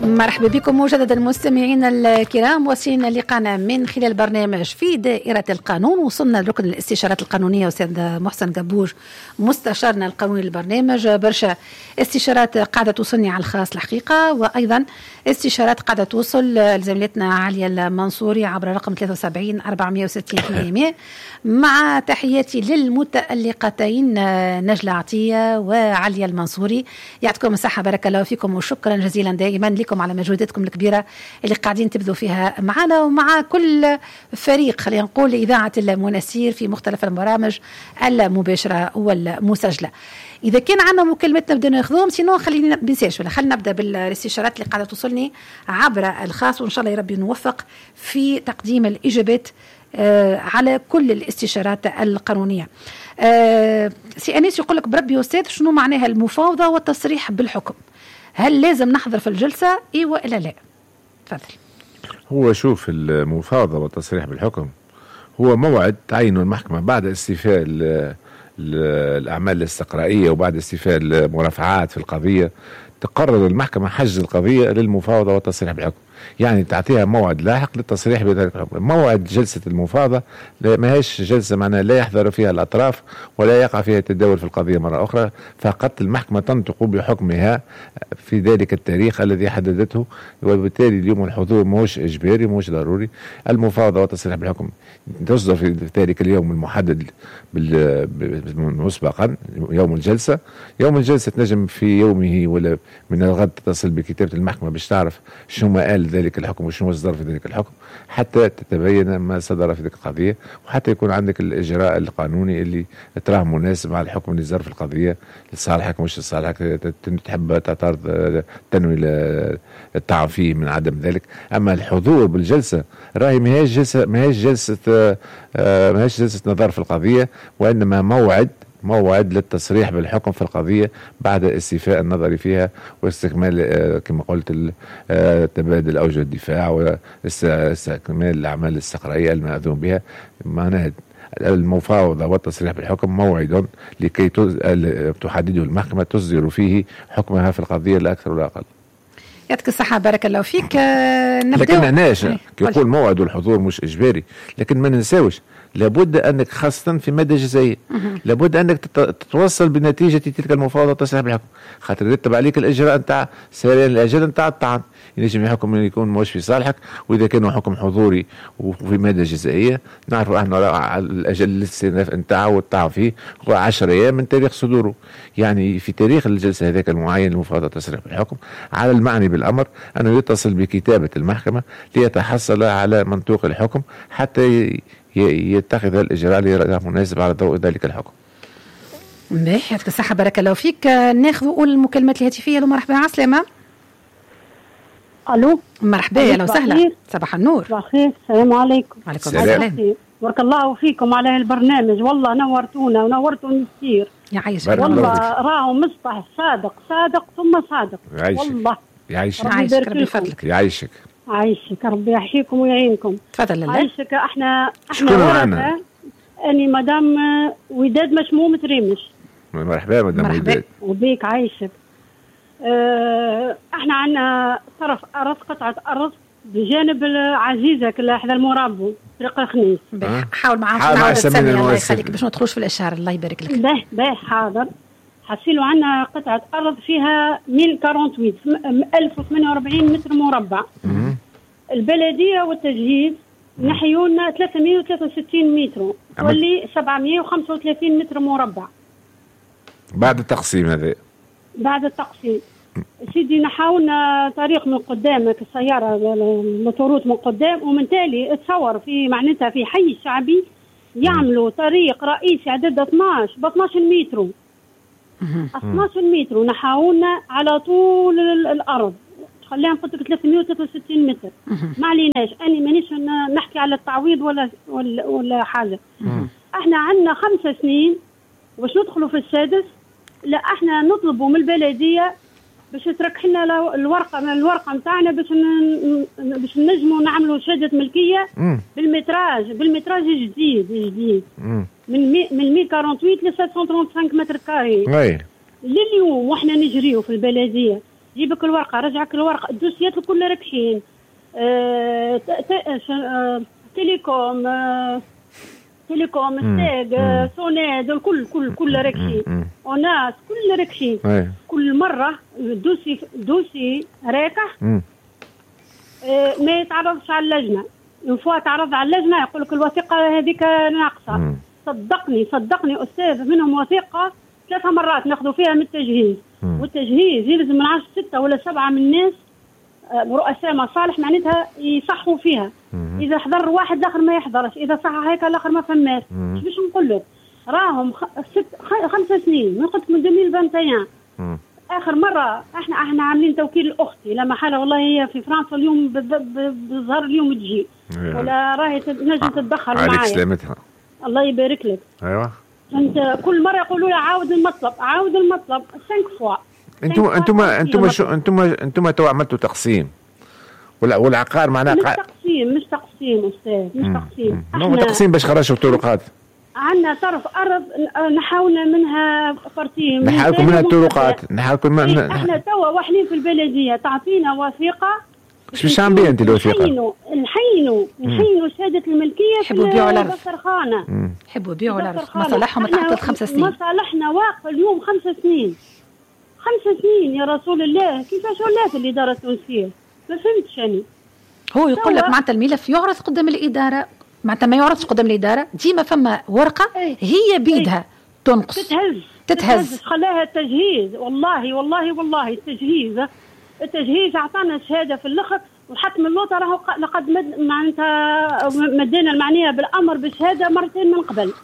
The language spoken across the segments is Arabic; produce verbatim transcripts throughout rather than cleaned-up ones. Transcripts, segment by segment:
مرحبا بكم مجددا مستمعينا الكرام. وصلنا لقانا من خلال برنامج في دائرة القانون. وصلنا لركن الاستشارات القانونية أستاذ محسن قبوج مستشارنا القانوني للبرنامج. برشا استشارات قاعدة توصلني على الخاص الحقيقة، وأيضا استشارات قاعدة توصل لزميلتنا عليا المنصوري عبر رقم ثلاثة وسبعين أربعمائة وستين ثمانمائة. مع تحياتي للمتألقتين نجلة عطية وعليا المنصوري، يعطيكم الصحة، بارك الله فيكم وشكرا جزيلا دائما لكم على مجهوداتكم الكبيرة اللي قاعدين تبذلوا فيها معنا ومع كل فريق، خلينا نقول إذاعة المناسير في مختلف البرامج المباشرة والمسجلة. إذا كان عندنا مكالمتنا بدنا ناخذهم، سينو خلينا بنساش ولا خلينا نبدأ بالاستشارات اللي قاعدة توصلني عبر الخاص، وإن شاء الله يا ربي نوفق في تقديم الإجابات آه على كل الاستشارات القانونية. آه سي أنيس يقول لك بربي أستاذ، شنو معناها المفاوضة والتصريح بالحكم؟ هل لازم نحضر في الجلسة إيه وإلا لا؟ تفضل. هو شوف، المفاوضة والتصريح بالحكم هو موعد تعينه المحكمة بعد استيفاء الأعمال الاستقرائية وبعد استيفاء المرافعات في القضية. تقرر المحكمة حجز القضية للمفاوضة والتصريح بالحكم، يعني تعطيها موعد لاحق للتصريح بذلك الحكم. موعد جلسة المفاوضة ما هيش جلسة معناها لا يحضر فيها الأطراف ولا يقع فيها التداول في القضية مرة أخرى، فقط المحكمة تنطق بحكمها في ذلك التاريخ الذي حددته، وبالتالي اليوم الحضور موش إجباري موش ضروري. المفاوضة والتصريح بالحكم تصدر في ذلك اليوم المحدد مسبقا، يوم الجلسة. يوم الجلسة تنجم في يومه ولا من الغد تتصل بكتابة المحكمة باش تعرف شنو ما قال ذلك الحكم وشنو صدر في ذلك الحكم، حتى تتبين ما صدر في ذلك القضية، وحتى يكون عندك الإجراء القانوني اللي تراه مناسب مع الحكم اللي صدر في القضية لصالحك مش لصالحك، تحب تعترض تنوي الطعن فيه من عدم ذلك. أما الحضور بالجلسة راهي ما هيش جلسة ما هيش جلسة ما هيش جلسة نظر في القضية، وإنما موعد موعد للتصريح بالحكم في القضية بعد استيفاء النظر فيها واستكمال كما قلت تبادل أوجه الدفاع واستكمال الأعمال الاستقرائية المأذون بها. معناها المفاوضة والتصريح بالحكم موعد لكي تحدده المحكمة تصدر فيه حكمها في القضية لا أكثر ولا أقل. يعطيك الصحة، بارك الله فيك. لكن هناش يقول موعد الحضور مش إجباري، لكن ما ننساوش لابد أنك خاصة في مادة جزائية لابد أنك تتوصل بنتيجة تلك المفاوضة والتصريح بالحكم، خاطر يرتب عليك الإجراء نتاع سريان الأجل نتاع الطعن. ينجم الحكم يكون مش في صالحك، وإذا كان حكم حضوري وفي مادة جزائية نعرفوا احنا الأجل الاستئناف نتاعه والطعن فيه هو عشر أيام من تاريخ صدوره، يعني في تاريخ الجلسة هذاك المعين المفاوضة والتصريح بالحكم. على المعني بالأمر أنه يتصل بكتابة المحكمة ليتحصل على منطوق الحكم حتى يتخذ الإجراء اللي يراه مناسب على ضوء ذلك الحكم. باهي، يعطيك الصحة، بارك الله فيك. ناخذ أول المكالمات الهاتفية. لو مرحبا، عسلامة. الو مرحبا، اهلا وسهلا، صباح النور. صباح الخير، السلام عليكم. وعليكم السلام. بارك الله فيكم على البرنامج، والله نورتونا ونورتوا كثير. يعيشك والله راهو مصطح صادق صادق ثم صادق. يعيشك. والله يعيشك يعيشك ربي يفضلك. يعيشك عايشك ربي يحييكم ويعينكم. تفضل. عايشك. احنا احنا ورثة. اني مدام وداد مشموم تريمش. مرحبا مدام وداد. وبيك عايشك. اه احنا عندنا طرف ارض قطعه ارض بجانب عزيزه كلها حدا المرابو طريق الخنيس. حاول معاهم نعاود تسمي الله يخليك باش ما تدخلوش في الاشهار. الله يبارك لك. باهي باهي حاضر. حصلوا عندنا قطعه ارض فيها ألف وثمانية وثمانين ألف وثمانية وأربعين متر مربع. البلديه والتجهيز نحيوا لنا ثلاثمائة وثلاثة وستين متر، تولي سبعمائة وخمسة وثلاثين متر مربع بعد التقسيم. هذا بعد التقسيم سيدي. نحاولنا طريق من قدامك السياره الموتورات من قدام، ومن تالي تصور في معناتها في حي الشعبي يعملوا طريق رئيسي عدد اثناش ب اثناش متر اثناش متر. نحاولنا على طول الارض، خلينا نقول لك ثلاثمائة وثلاثة وستين متر. ما عليناش، اني مانيش نحكي على التعويض ولا ولا, ولا حاجه. احنا عندنا خمس سنين باش ندخلوا في السادس. لا احنا نطلبوا من البلديه باش تركح لنا الورقه من الورقه نتاعنا باش باش نجموا نعملوا شهاده ملكيه بالمتراج بالمتراج جديد جديد من مي من مئة وثمانية وأربعين ل سبعمائة وخمسة وثلاثين متر كاري. لليوم واحنا نجريو في البلديه جيبك الورقه رجعك الورقه، الدوسيات الكل راكشين، آه آه تيليكوم آه تيليكوم ستاج آه سوناد الكل كل كل راكشين، وناس كل راكشين، كل مره دوسي دوسي راكح آه ما يتعرضش على اللجنه، من فوا تعرض على اللجنه يقول لك الوثيقه هذيك ناقصه. صدقني صدقني استاذ، منهم وثيقه ثلاثة مرات ناخذوا فيها من التجهيز، مم. والتجهيز يلزم من عشر ستة ولا سبعة من الناس رؤساء مصالح معناتها يصحوا فيها. مم. إذا حضر واحد الآخر ما يحضرش، إذا صح هيك الآخر ما فماش. مش باش نقول لك راهم ست خمسة سنين من قلت من ألفين وواحد وعشرين. آخر مرة احنا احنا عاملين توكيل لأختي لما حالة والله هي في فرنسا اليوم بالظهر اليوم تجي ولا راهي تنجم تتدخل معايا. عليك سلامتها. الله يبارك لك. ايوه. انت كل مره يقولوا لي عاود المطلب عاود المطلب خمس فوا. انتم انتم انتم شو انتم انتم تو عملتوا تقسيم ولا والعقار معناها مش تقسيم مش تقسيم استاذ مش مم. تقسيم. مو تقسيم باش خرجوا الطرقات. عندنا طرف ارض نحاولنا منها فرتين نحاولكم منها الطرقات نحاولكم من... احنا توا واحلين في البلديه تعطينا وثيقه. ايش باش عم بيها انت الوثيقه؟ نحينوا نحينوا نحينوا شهاده الملكيه في الدسترخانه. يحبوا يبيعوا الارض مصالحهم تعطل خمس سنين. مصالحنا واقفه اليوم خمس سنين خمس سنين يا رسول الله. كيفاش ولات الاداره التونسيه؟ ما فهمتش انا. هو يقول لك معناتها الملف يعرض قدام الاداره، معناتها ما يعرضش قدام الاداره، ديما فما ورقه هي بيدها تنقص تتهز تتهز خلاها التجهيز. والله والله والله التجهيز التجهيز اعطانا شهاده في الاخر وحتم اللوطه راهو لقد مد معناتها مدينا المعنيه بالامر بشهاده مرتين من قبل.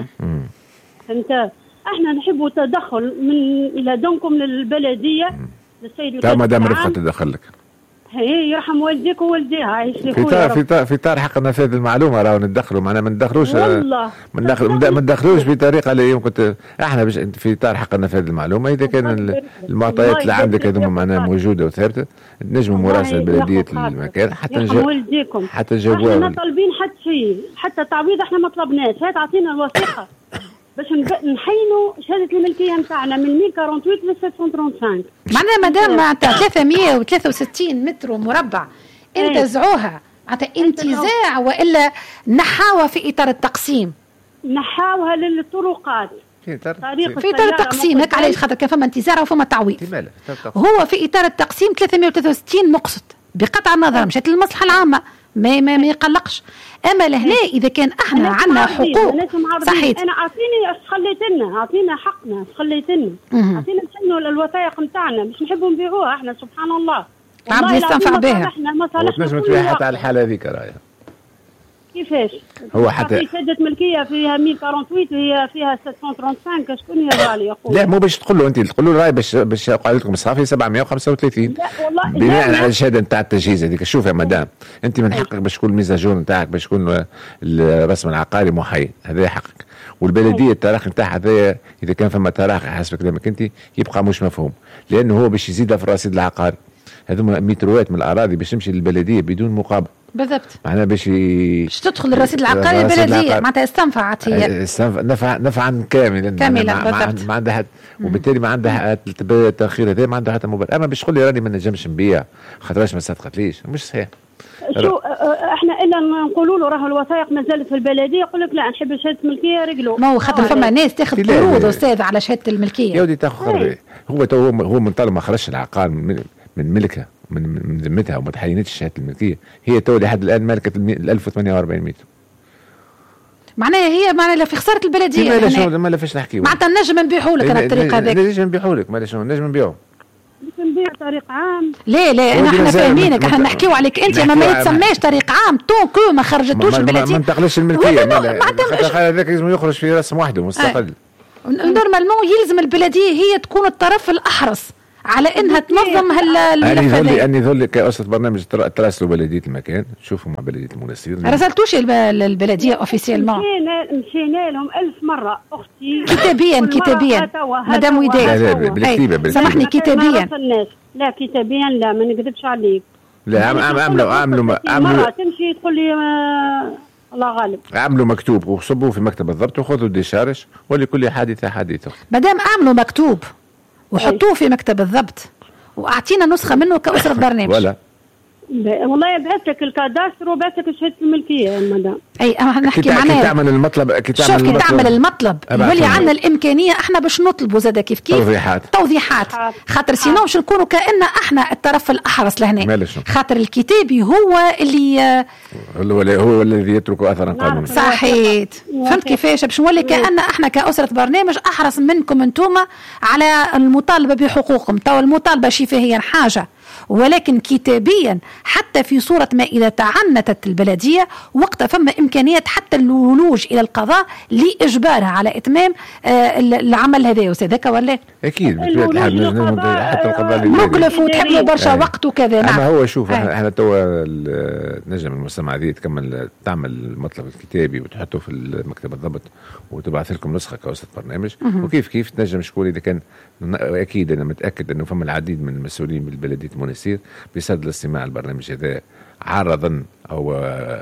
فهمت؟ احنا نحبوا تدخل من لدنكم للبلديه للسيد تا مدام رفقه تدخل لك. هي يرحم والديك ووالديها عايش لي في طار في طار في طار حق نفاذ المعلومه راهو ندخلوا معناها ما ندخلوش والله ما ندخلوش بطريقه اللي يمكن احنا باش في طار حق نفاذ المعلومه اذا كان المعطيات اللي عندك هذوما معناها موجوده وثابته نجموا مراسله بلديه المكان حتى نجاوب حتى نجاوبوها. احنا ما طالبين حتى شيء حتى تعويض احنا ما طلبناش. هات اعطينا الوثيقه باش نحينوا شهاده الملكيه نتاعنا من مية وثمانية وثمانين ل ستمائة وخمسة وخمسين. معناها مادام معناتها ثلاثمائة وثلاثة وستين متر مربع انتزعوها معناتها انتزاع والا نحاوها في اطار التقسيم؟ نحاوها للطرقات في اطار التقسيم. هيك علاش خاطر كان فما انتزاع وفما تعويض. هو في اطار التقسيم ثلاثمائة وثلاثة وستين نقصت بقطع النظر مشات للمصلحه العامه ما ما, ما يقلقش. اما لهنا اذا كان احنا عندنا حقوق صحيح. انا اعطيني خليت لنا اعطينا حقنا خليت لنا اعطينا نحنوا الوثائق نتاعنا مش نحبوا نبيعوها احنا سبحان الله. عم يستنفع بها وتنجم تبيع حتى على الحاله هذيك راهي. كيفاش؟ هو حتى في شهاده ملكيه فيها مية وثمانية وثمانين وهي فيها ستمائة وخمسة وثلاثين. شكون هي غالي يقول؟ لا مو باش تقول له انت تقول له راهي باش باش قال لكم صافي سبعمائة وخمسة وثلاثين. لا والله بناء على الشهاده نتاع التجهيز هذيك. شوف يا مدام انت من حقك باش تكون الميزاجور نتاعك باش يكون الرسم العقاري محايد هذا حقك. والبلديه التراخي نتاعها هذا اذا كان فما تراخي حسب كلامك انت يبقى مش مفهوم لانه هو باش يزيدها في الرصيد العقاري. هذوما متروات من الاراضي باش تمشي للبلديه بدون مقابل. بالضبط. معناها باش ي... باش تدخل الرصيد العقاري البلديه معناتها استنفعت هي استنفع نفع نفعا كاملا كاملا ما, ما عندها حد وبالتالي ما عندها التاخير هذا ما عندها حتى مبرر. اما باش تقول لي راني ما نجمش نبيع خاطرش ما صدقتليش مش صحيح. شو احنا الا نقولوا له راه الوثائق ما زالت في البلديه يقول لك لا نحب شهاده الملكيه رجلوا. ما هو خاطر فما ناس تاخذ قروض استاذ على شهاده الملكيه. يا ودي تاخذ قروض. هو تو هو من طالما ما خرجش العقار من, من ملكها من من ذمتها وما تحينتش شهاده الملكيه هي تو لحد الان مالكه ال ألف وثمانية وأربعين متر. معناها هي معناها في خساره البلديه. ما لاش ما لا فاش نحكيو معناتها نجم نبيعوا لك انا الطريقه هذيك. نجم نبيعوا لك مالاش نجم نبيعوا. نبيع طريق عام. لا لا احنا فاهمينك احنا نحكيو عليك انت ما, ما يتسماش طريق عام طونكو ما خرجتوش البلديه ما انتقلش الملكيه. هذاك لازم يخرج في رسم وحده مستقل. نورمالمون يلزم البلديه هي تكون الطرف الاحرص على انها تنظم هالملف هذا. اني اني ذول كاسره برنامج تراسلوا بلديه المكان شوفوا مع بلديه المنسير. رسلتوش البلديه اوفيسيالمون؟ مشينا مشينا لهم ألف مره اختي كتابيا كتابيا مدام وداد. لا لا بالكتيبه سامحني كتابيا. لا كتابيا لا ما نكذبش عليك. لا عملوا عملوا عملوا تمشي تقول لي الله غالب. عملوا مكتوب وصبوه في مكتب الضبط وخذوا ديشارج ولكل حادثه حادثه. مدام عملوا مكتوب وحطوه في مكتب الضبط واعطينا نسخه منه كاسره برنامج. ولا والله بعث لك الكادستر وبعث لك شهاده الملكيه يا مدام. اي انا نحكي معناها كي تعمل المطلب كي تعمل شوف كي تعمل المطلب يولي عندنا الامكانيه احنا باش نطلبوا زاد كيف كيف توضيحات توضيحات خاطر سينو باش نكونوا كأن احنا الطرف الاحرص لهنا، خاطر الكتابي هو اللي هو هو الذي يترك اثرا قانونيا. صحيت فهمت كيفاش باش نولي كأن احنا كأسرة برنامج احرص منكم انتوما على المطالبه بحقوقكم. تو المطالبه شفهيا حاجه، ولكن كتابيا حتى في صورة ما إذا تعنتت البلدية وقت فما إمكانية حتى الولوج إلى القضاء لإجبارها على إتمام آه العمل هذا وسذاك ولا أكيد بطبيعة الحال حتى القضاء مكلف وتحب برشا وقت وكذا. نعم أما هو شوف احنا توا نجم المجتمع دي تكمل تعمل المطلب الكتابي وتحطه في المكتب الضبط وتبعث لكم نسخة كوسط برنامج م- وكيف كيف تنجم شكون إذا كان أكيد أنا متأكد أنه فما العديد من المسؤولين بالبلدية منيسير بصدد الاستماع البرنامج هذا عارضا او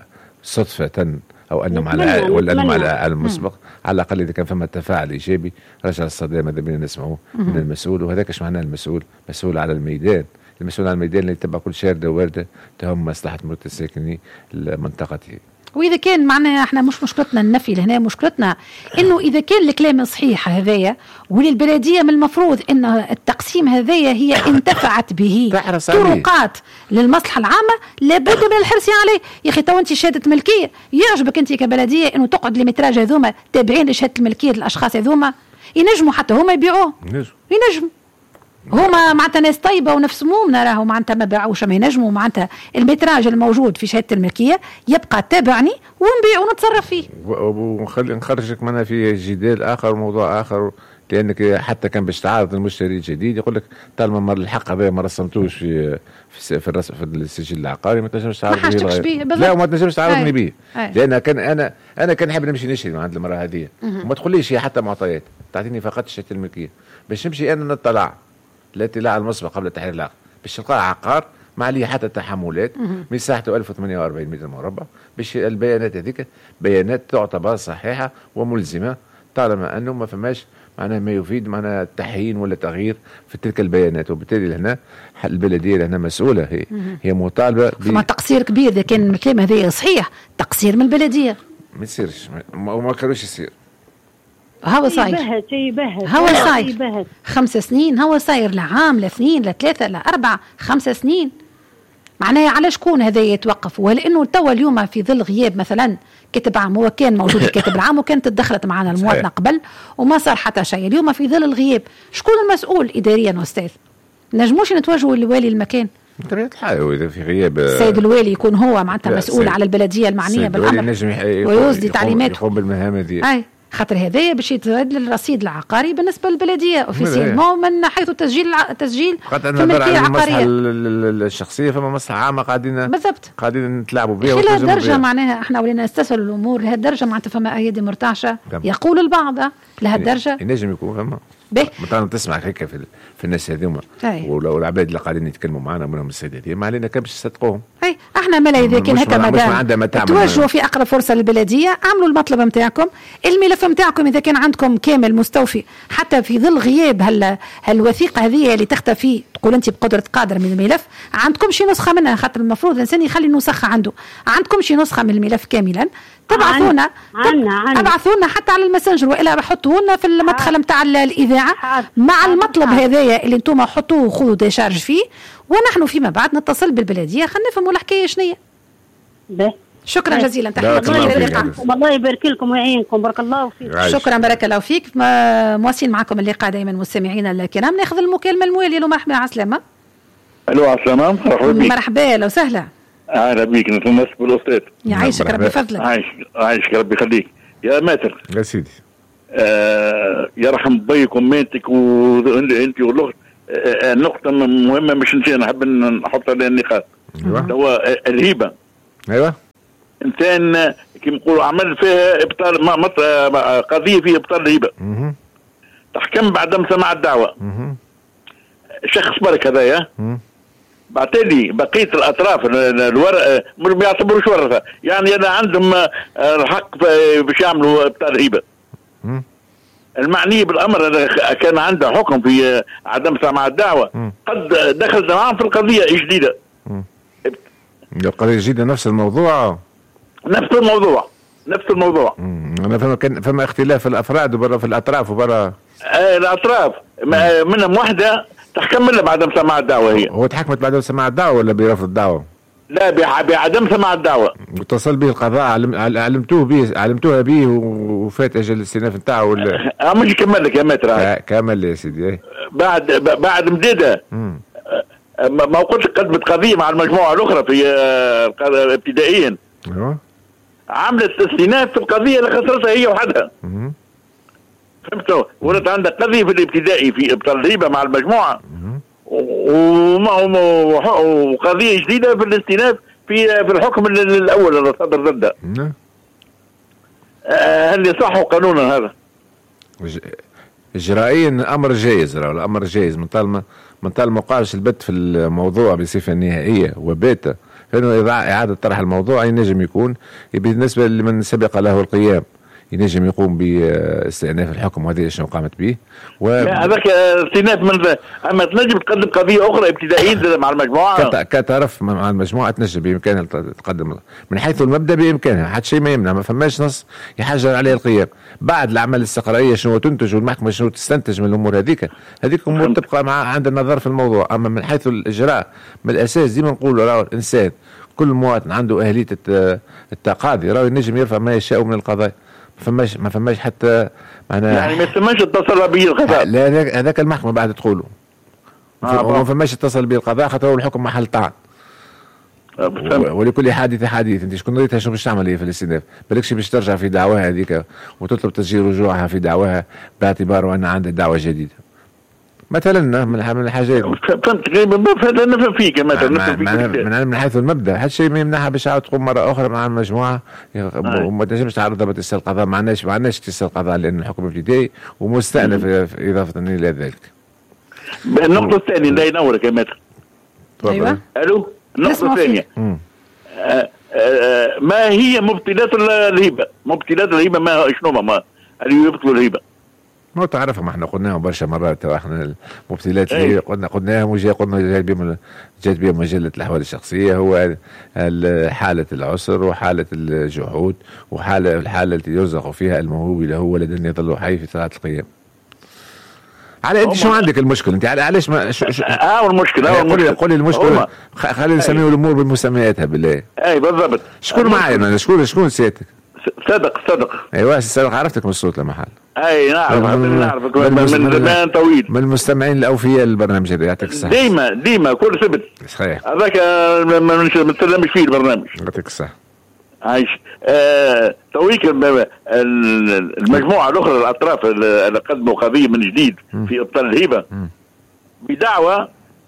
صدفه او انهم على ولا انهم على المسبق، على الاقل اذا كان فما تفاعل ايجابي رجع الصدى ماذا بينا نسمعوه من المسؤول. وهذاك ايش معناه المسؤول؟ مسؤول على الميدان، المسؤول على الميدان اللي يتبع كل شارده وارده تهم مصلحه مرت الساكنين لمنطقته. وإذا كان معناها احنا مش مشكلتنا النفي لهنا، مشكلتنا انه اذا كان الكلام صحيح هذايا وللبلديه من المفروض ان التقسيم هذايا هي انتفعت به طرقات للمصلحه العامه لابد من الحرص عليه. يا اخي تو انت شهاده ملكيه يعجبك انت كبلديه انه تقعد المتراج هذوما تابعين لشهاده الملكيه للاشخاص هذوما ينجموا حتى هما يبيعوه ينجموا هما معناتها ناس طيبه ونفس مومنا راهو معناتها ما باعوش ما ينجموا معناتها المتراج الموجود في شهاده الملكيه يبقى تابعني ونبيع ونتصرف فيه. ونخلي نخرجك منها في جدال اخر وموضوع اخر، لانك حتى كان باش تعارض المشتري الجديد يقول لك طالما مر الحق هذا ما رسمتوش في في في, الرس في السجل العقاري ما تنجمش تعارضني به. لا ما تنجمش تعارضني به لان كان انا انا كان حاب نمشي نشري من عند المراه هذه وما تقوليش هي حتى معطيات تعطيني فقط شهاده الملكيه باش نمشي انا نطلع الاطلاع المسبق قبل تحرير العقد باش نلقى عقار ما عليه حتى تحملات مساحته ألف وثمانية وأربعين متر مربع باش البيانات هذيك بيانات تعتبر صحيحه وملزمه طالما انه ما فماش معناها ما يفيد معناها تحيين ولا تغيير في تلك البيانات. وبالتالي هنا البلديه لهنا مسؤوله هي هي مطالبه ما تقصير كبير اذا كان الكلام هذا صحيح تقصير من البلديه ما يصيرش وما كانوش يصير. هو صاير هو صاير خمس سنين هو صاير لعام لاثنين لثلاثة لأربعة خمس سنين معناها على شكون هذا يتوقف؟ ولأنه توا اليوم في ظل غياب مثلا كاتب عام هو كان موجود الكاتب العام وكان تدخلت معنا المواطنة قبل وما صار حتى شيء. اليوم في ظل الغياب شكون المسؤول إداريا أستاذ؟ نجموش نتواجهوا لوالي المكان بطبيعة الحال إذا في غياب السيد الوالي يكون هو معناتها مسؤول على البلدية المعنية بالأمر ويصدي تعليمات يقوم بالمهام هذه. خاطر هذايا باش يتزاد للرصيد العقاري بالنسبه للبلديه اوفيسيلمون من حيث التسجيل تسجيل في الملكيه العقاريه الشخصيه فما مصلحه عامه قاعدين بالضبط قاعدين نتلاعبوا بها الى درجه معناها احنا ولينا نستسهل الامور لهالدرجه معناتها فما ايادي مرتعشه يقول البعض لهالدرجه ينجم يكون فما مثلا تسمع هيك في في الناس هذوما ولو العباد اللي قاعدين يتكلموا معنا منهم السيدات ما علينا كان باش يصدقوهم. اي احنا ملا اذا كان هكا مدام توجهوا في اقرب فرصه للبلديه اعملوا المطلب نتاعكم الملف نتاعكم اذا كان عندكم كامل مستوفي حتى في ظل غياب هال هالوثيقه هذه اللي تختفي تقول انت بقدره قادر من الملف عندكم شي نسخه منها خاطر المفروض الانسان يخلي نسخه عنده عندكم شي نسخه من الملف كاملا تبعثونا ابعثونا حتى على الماسنجر والا حطوه لنا في المدخل نتاع الاذاعه مع المطلب هذايا اللي انتم حطوه وخذوا ديشارج فيه ونحن فيما بعد نتصل بالبلديه خلينا نفهموا الحكايه شنية. شكرا جزيلا تحياتي لكم الله يبارك لكم ويعينكم بارك الله فيك. شكرا بارك الله فيك مواصلين معكم اللقاء دائما مستمعينا الكرام ناخذ المكالمه المواليه له مرحبا على السلامه. الو على السلامه مرحبا بك. مرحبا لو سهلا اهلا بك نتمسك بالاستاذ يعيشك ربي فضلك عايش عايشك ربي يخليك يا ماتر يا سيدي آه يرحم بيك وماتك وانت والاخت آه نقطه مهمه مش نسينا نحب نحطها للنقاط هو الهيبه. ايوه انسان كيما نقولوا عمل فيها ابطال ما قضيه فيها ابطال الهيبه تحكم بعد سماع الدعوه شخص برك هذايا بعتلي بقيه الاطراف الورق ما بيعتبروش ورثه يعني انا عندهم الحق باش يعملوا ابطال هيبه المعني بالامر كان عنده حكم في عدم سماع الدعوه م. قد دخل معهم في القضيه جديده. القضيه جديده نفس الموضوع نفس الموضوع نفس الموضوع انا فما كان فما اختلاف في الافراد وبرا في الاطراف وبرا آه الاطراف منهم واحده تحكم لها بعدم سماع الدعوه. هي هو تحكمت بعدم سماع الدعوه ولا برفض الدعوه؟ لا بعدم سماع الدعوه. واتصل به القضاء علم... علمتوه به علمتوها به وفات اجل الاستئناف نتاعو ولا؟ اه مش كمل لك يا متر. آه كمل يا سيدي. بعد بعد مديده ما قلت قدمت قضيه مع المجموعه الاخرى في ابتدائيا. ايوه عملت استئناف في القضيه اللي خسرتها هي وحدها. فهمتوا؟ ولد عندك قضيه في الابتدائي في ابطال الهيبه مع المجموعه وقضيه جديده في الاستئناف في في الحكم الاول اللي صدر ضده. هل يصح قانونا هذا؟ اجرائيا امر جائز، الامر جائز من طالما من طالما وقعش البت في الموضوع بصفه نهائيه وباتة، فانه اعاده طرح الموضوع ينجم يكون بالنسبه لمن سبق له القيام ينجم يقوم باستئناف الحكم، وهذه شنو قامت به. و... هذاك استئناف من اما تنجم تقدم قضيه اخرى ابتدائيه مع المجموعه كطرف مع المجموعه تنجم بامكانها تقدم من حيث المبدا بامكانها، حتى شيء ما يمنع، ما فماش نص يحجر عليه القيام. بعد العمل الاستقرائيه شنو تنتج والمحكمه شنو تستنتج من الامور هذيك، هذيك امور تبقى مع عند النظر في الموضوع. اما من حيث الاجراء من الاساس ديما نقولوا راهو الانسان كل مواطن عنده اهليه التقاضي راهو ينجم يرفع ما يشاء من القضايا. ما فماش ما فماش حتى معناها يعني ما يسماش اتصل به القضاء. لا هذاك المحكمه بعد تقوله آه ما فماش اتصل به القضاء خاطر هو الحكم محل طعن. ولكل حادثه حديث. انت شكون ريتها شنو باش تعمل هي في الاستئناف؟ بالكش باش ترجع في دعواها هذيك وتطلب تسجيل رجوعها في دعواها باعتبار ان عندها دعوه جديده مثلا من الحاجات. فهمت هذا نفهم فيك مثلا من, من حيث المبدا حتى شيء ما يمنعها باش تعاود تقوم مره اخرى مع المجموعه وما تنجمش تعرضها باتصال القضاء. ما عندناش ما عندناش اتصال القضاء لان الحكم ابتدائي ومستأنف اضافه الى ذلك. النقطه الثانيه الله ينورك يا متر. ايوه الو النقطه الثانيه آه آه ما هي مبطلات الهبه؟ مبطلات الهبه ما شنو ما اللي يبطلوا الهبه؟ ما تعرفها، ما احنا قلناهم برشا مرات. احنا المبتلات اللي قلنا قلناهم وجا قلنا جات بهم جات بهم مجله الاحوال الشخصيه، هو حاله العسر وحاله الجحود وحاله الحاله التي يرزق فيها الموهوب له ولد يظل حي في ساعه القيام. على انت شو عندك المشكله؟ انت علاش ما شو شو اه المشكله اه قولي قولي المشكله خلينا نسميو الامور بمسمياتها بالله. اي بالضبط. شكون معايا؟ شكون شكون سيادتك؟ صدق صدق. ايوه صدق، عرفتك من الصوت لمحل. اي نعرف نعرفك من زمان طويل، من المستمعين الاوفياء للبرنامج هذا. يعطيك الصحه. ديما ديما كل سبت صحيح هذاك ما نتسلمش فيه البرنامج. يعطيك الصحه. عايش آه تويك المجموعه الاخرى الاطراف اللي قدموا قضيه من جديد م. في ابطال الهبه م. بدعوى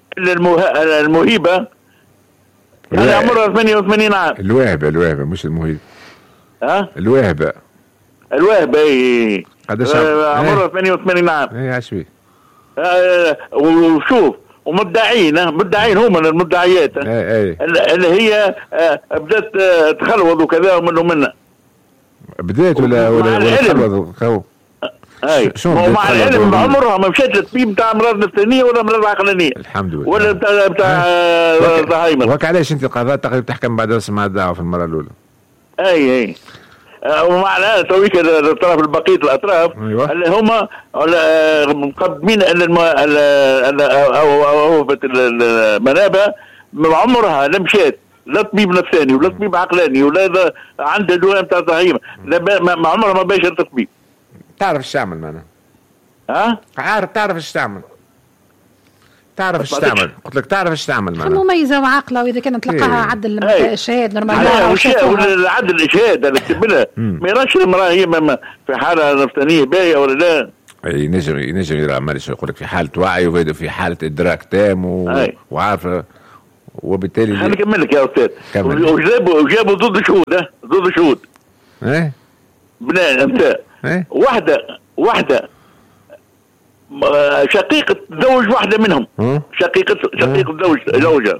المهيبه اللي عمرها ثمانية وثمانين عام. الواهبه الواهبه مش المهيبه. ها الواهبه الواهبه اي قداش عمرها ثمانية وثمانين عام. اي عشوي آه وشوف ومدعين مدعين هم المدعيات اي اي اللي هي آه بدات آه تخلوض وكذا ومنه منه. بدات ولا ولا ولا تخلوض اي ومع العلم عمرها ما مشات للطبيب بتاع امراض نفسانيه ولا امراض عقلانيه الحمد لله ولا بتاع بتاع زهايمر. وك علاش انت القضاء تقدر تحكم بعد سماع الدعوه في المره الاولى؟ اي اي ومع هذا تويك الطرف البقيه الاطراف أيوة. اللي هم مقدمين اوهبه المنابه عمرها لا مشات لا طبيب نفساني ولا طبيب عقلاني ولا عنده دواء بتاع زهايمر، ما عمرها ما باشرت طبيب. تعرف ايش تعمل معنا؟ ها؟ عارف تعرف ايش تعمل؟ تعرف ايش تعمل؟ قلت لك تعرف ايش تعمل معنا؟ مميزه وعاقله، واذا كانت تلقاها عدل الاشهاد نورمال. عدل الاشهاد اللي كتب لها ما يراش المراه هي في حاله نفسانيه باهيه ولا لا؟ اي ينجم ينجم يرى مالش يقول لك في حاله وعي وفي حاله ادراك تام و... وعارفه وبالتالي خليني اكمل لك يا استاذ. وجابوا وجابوا ضد شهود ها ضد شهود ايه بناء انت ايه واحده واحده شقيقة زوج واحدة منهم شقيقة شقيقة زوج زوجها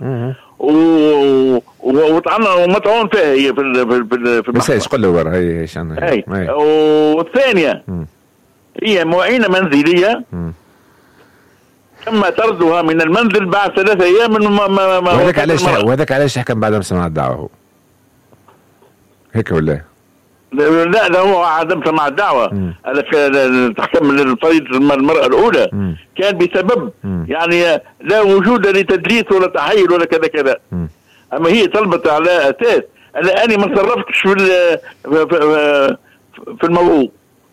وطعنا ومطعون فيها هي في ال في ال في بس ايش قل له ورا هي ايش انا والثانية هي معينة منزلية م. تم طردها من المنزل بعد ثلاثة أيام من ما ما ما وهذاك علاش وهذاك علاش حكم بعد ما سمع الدعوة هو هيك ولا؟ لا لا هو عدم سماع الدعوة. تحكم للفريق المرأة الأولى م. كان بسبب م. يعني لا وجود لتدليس ولا تحيل ولا كذا كذا. م. أما هي طلبت على أساس أنا أنا ما تصرفتش في في الموضوع.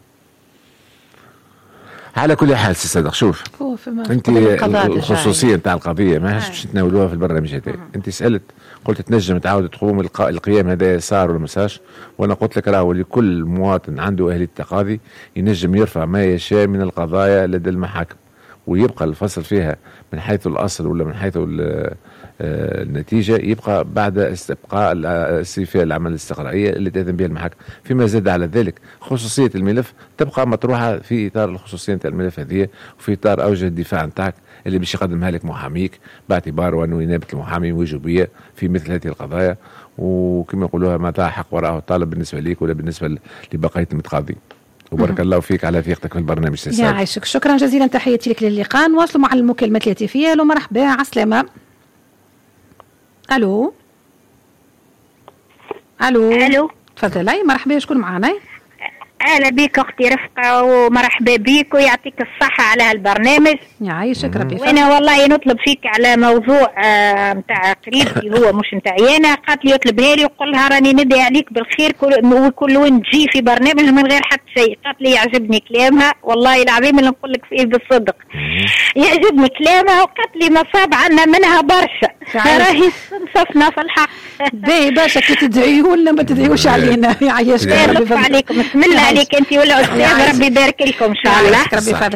على كل حال سي صدق شوف انت الخصوصيه نتاع القضيه ما باش تناولوها في البرنامج هذا. انت سالت قلت تنجم تعاود تقوم القيام هذا صار ولا ما صارش، وانا قلت لك راهو لكل مواطن عنده اهليه التقاضي ينجم يرفع ما يشاء من القضايا لدى المحاكم، ويبقى الفصل فيها من حيث الاصل ولا من حيث النتيجه يبقى بعد استبقاء استيفاء العمل الاستقرائيه اللي تأذن بها المحاكم. فيما زاد على ذلك خصوصيه الملف تبقى مطروحه في اطار الخصوصيه نتاع الملف هذه، وفي اطار اوجه الدفاع نتاعك اللي باش يقدمها لك محاميك باعتباره انه نيابه المحامي وجوبيه في مثل هذه القضايا، وكما يقولوها ما تاع حق وراءه الطالب بالنسبه ليك ولا بالنسبه لبقيه المتقاضين. وبارك الله فيك على ثقتك في البرنامج سي يا عايشك، شكرا جزيلا، تحياتي لك للقاء. نواصلوا مع المكالمات الهاتفيه. الو مرحبا، عسلامه. الو الو الو تفضلي. مرحبا، شكون معانا؟ اهلا بك اختي رفقه، ومرحبا بك ويعطيك الصحه على هالبرنامج. يعيشك ربي. وانا والله نطلب فيك على موضوع نتاع آه قريبتي هو مش نتاعي انا، قالت لي يطلبها لي وقول لها راني ندعي عليك بالخير كل وكل وين تجي في برنامج من غير حتى شيء. قالت لي يعجبني كلامها والله العظيم اللي نقول لك فيه بالصدق يعجبني كلامها، وقالت لي مصاب عنا منها برشا راهي صنصفنا في الحق. باهي برشا كي تدعيوا لنا ما تدعيوش علينا. يعيشك ربي عليكم، بسم الله عليك انت ولا استاذ، ربي يبارك لكم ان شاء الله. ربي يخليك.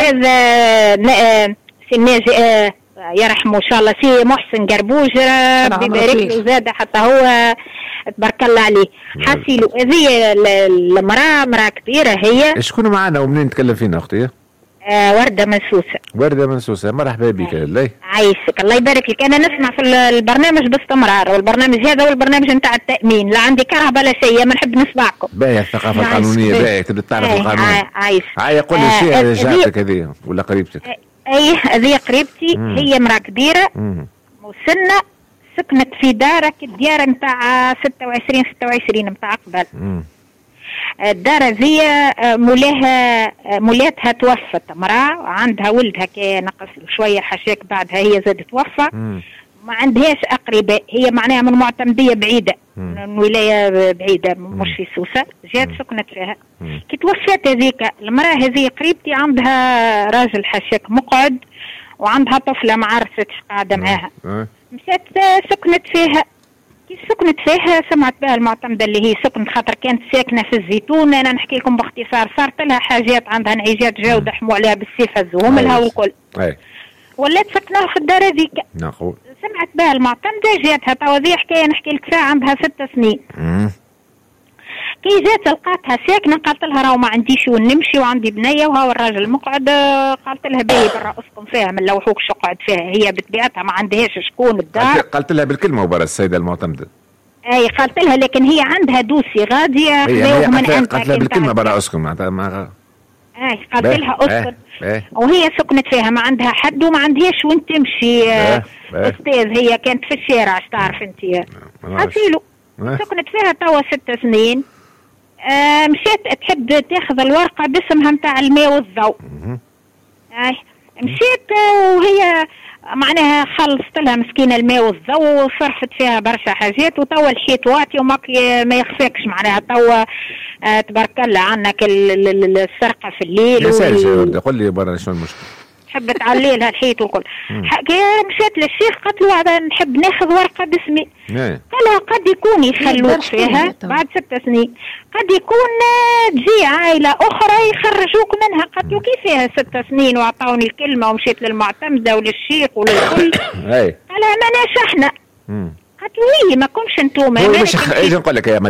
استاذ سي الناجي يرحمه ان شاء الله، سي محسن قربوج ربي يبارك له زاد حتى هو تبارك الله عليه. حاسيلو هذه المراه مراه كبيره هي. شكون معنا ومنين نتكلم فينا اختي؟ آه وردة منسوسة. وردة منسوسة، مرحبا بك. الله عايشك، الله يبارك لك. أنا نسمع في البرنامج باستمرار، والبرنامج هذا والبرنامج نتاع التأمين، لا عندي كرهبة لا شيء، ما نحب نسمعكم. باهي الثقافة القانونية، باهي تبي تعرف القانون. عايش. هاي قول لي شيء آه جارتك هذه ولا قريبتك؟ أي هذه قريبتي. مم. هي امرأة كبيرة مسنة، سكنت في دارك الديار نتاع ستة وعشرين ستة وعشرين نتاع قبل. الدار ذي مولاها مولاتها توفت، امرأة عندها ولدها كي نقص شوية حشاك بعدها هي زادت توفى. ما عندهاش أقرباء، هي معناها من معتمدية بعيدة مم. من ولاية بعيدة مش في سوسة، جات سكنت فيها. مم. كي توفت هذيك المرأة هذه قريبتي عندها راجل حشاك مقعد وعندها طفلة ما عرفتش قاعدة معاها. مشات سكنت فيها. كي سكنت فيها سمعت بها المعتمدة اللي هي سكنت، خاطر كانت ساكنة في الزيتون. أنا نحكي لكم باختصار، صارت لها حاجات، عندها انعجاج جودة حموا عليها بالسيف هزوهم لها والكل. ولات سكنها في الدار هذيك. نقول سمعت بها المعتمدة جاتها توا ذي حكاية نحكي لك فيها، عندها ست سنين. مم. كي جات لقاتها ساكنة قالت لها راهو ما عنديش وين نمشي وعندي بنية وهو الراجل مقعد. قالت لها باهي برا اسكن فيها ما نلوحوكش اقعد فيها، هي بطبيعتها ما عندهاش شكون الدار. قالت لها بالكلمة وبرا السيدة المعتمدة. اي قالت لها، لكن هي عندها دوسي غادية خذوه من عندها. قالت لها بالكلمة برا اسكن معناتها ما اي قالت لها اسكن وهي سكنت فيها ما عندها حد وما عندهاش وين تمشي. باه باه استاذ هي كانت في الشارع تعرف انت حسيلو. سكنت فيها توا ست سنين. آه مشيت تحب تاخذ الورقه باسمها نتاع الماء والضوء. اي مشيت وهي معناها خلصت لها مسكينه الماء والضوء وصرفت فيها برشا حاجات، وتوا الحيط واطي وما ما يخفاكش معناها توا. آه تبارك الله عنك السرقه في الليل. يا سيدي قول لي برا شنو المشكله؟ تحب تعلي لها الحيط والكل. مشات للشيخ قالت له هذا نحب ناخذ ورقه باسمي. قالها قد يكون يخلوك فيها بعد ست سنين، قد يكون تجي عائله اخرى يخرجوك منها. قالت له كيف فيها ست سنين واعطوني الكلمه ومشيت للمعتمده وللشيخ وللكل. قالها ماناش احنا. قالت له وي ما كنش انتوما. ايش نقول لك يا